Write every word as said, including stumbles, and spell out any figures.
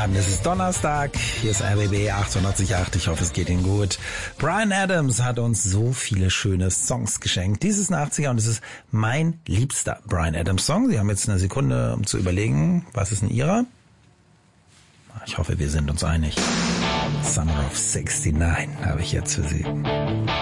Abend, es ist Donnerstag, hier ist R B B achtundachtzig Komma acht, ich hoffe es geht Ihnen gut. Bryan Adams hat uns so viele schöne Songs geschenkt. Dies ist ein achtziger und es ist mein liebster Bryan Adams Song. Sie haben jetzt eine Sekunde, um zu überlegen, was ist denn Ihrer? Ich hoffe, wir sind uns einig. Summer of sixty-nine habe ich jetzt für Sie.